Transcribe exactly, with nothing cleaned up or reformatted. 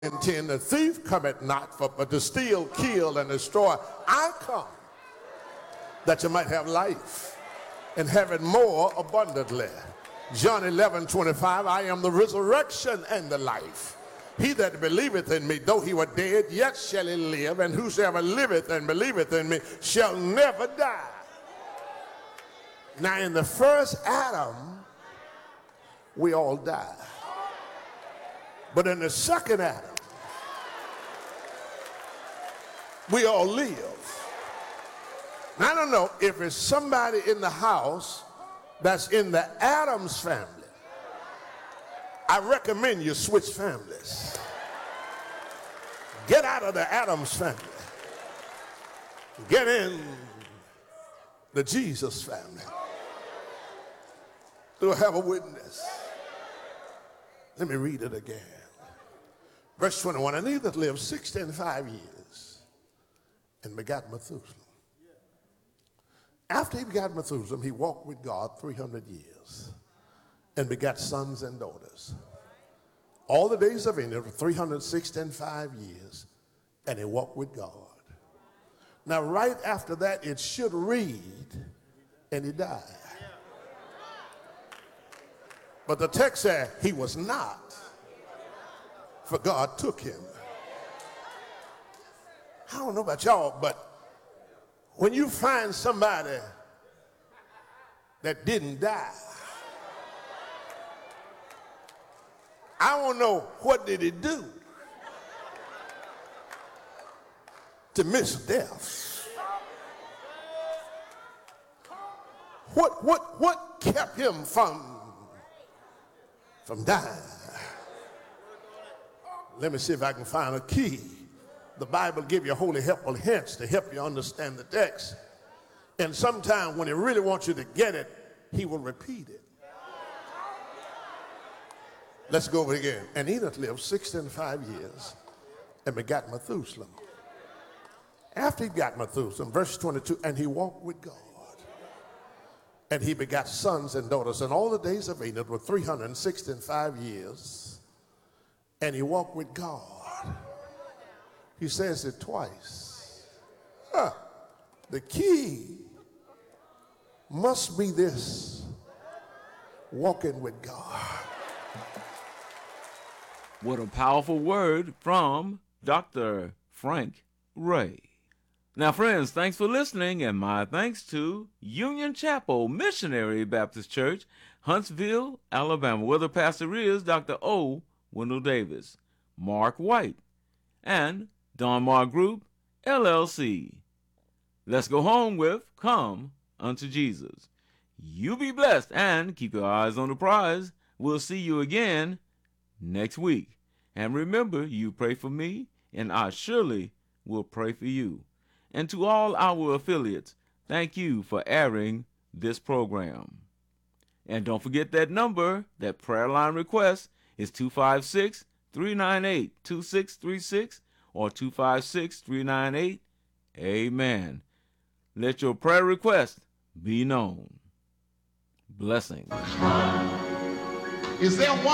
intend the thief cometh not for but to steal, kill, and destroy. I come that you might have life and have it more abundantly. John eleven twenty-five, I am the resurrection and the life. He that believeth in me, though he were dead, yet shall he live, and whosoever liveth and believeth in me shall never die. Now in the first Adam, we all die. But in the second Adam, we all live. Now I don't know if it's somebody in the house that's in the Adams family. I recommend you switch families. Get out of the Adams family. Get in the Jesus family. Do I have a witness? Let me read it again. Verse twenty-one, and he that lived sixty and five years and begat Methuselah. After he begat Methuselah, he walked with God three hundred years and begat sons and daughters. All the days of Enoch were three hundred sixty and five years, and he walked with God. Now, right after that, it should read, and he died. But the text said he was not, for God took him. I don't know about y'all, but when you find somebody that didn't die, I want to know, what did he do to miss death? What, what, what kept him from, from dying? Let me see if I can find a key. The Bible gives you holy helpful hints to help you understand the text. And sometimes when he really wants you to get it, he will repeat it. Let's go over again. And Enoch lived sixty and five years and begat Methuselah. After he got Methuselah, verse twenty-two, and he walked with God. And he begat sons and daughters. And all the days of Enoch were three hundred sixty and five years. And he walked with God. He says it twice. Huh. The key must be this: walking with God. What a powerful word from Doctor Frank Ray. Now, friends, thanks for listening, and my thanks to Union Chapel Missionary Baptist Church, Huntsville, Alabama, where the pastor is Doctor O. Wendell Davis, Mark White, and Don Mark Group, L L C. Let's go home with Come Unto Jesus. You be blessed and keep your eyes on the prize. We'll see you again next week. And remember, you pray for me, and I surely will pray for you. And to all our affiliates, thank you for airing this program. And don't forget that number, that prayer line request is two five six, three nine eight, two six three six or two five six, three nine eight, amen. Let your prayer request be known. Blessings. Is there one